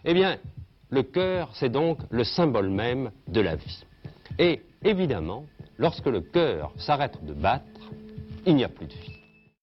Eh bien, le cœur, c'est donc le symbole même de la vie. Et évidemment, lorsque le cœur s'arrête de battre, il n'y a plus de vie.